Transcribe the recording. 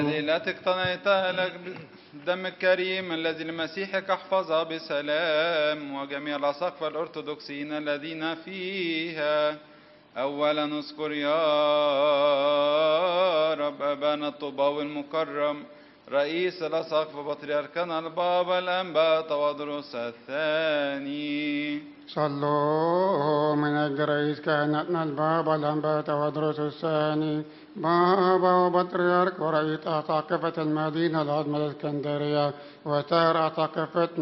التي اقتنيتها لك بالدم الكريم الذي لمسيحك احفظها بسلام، وجميع الأساقفة الأرثوذكسيين الذين فيها. أولا اذكر يا رب أبانا الطوباوي المكرم رئيس الأساقفة بطريركنا البابا الأنبا تودروس الثاني. صلوا من أجل رئيس كهنتنا البابا الأنبا تودروس الثاني، بابا وبطريرك ورئيس أساقفة المدينة العظمى الإسكندرية وسائر أساقفتنا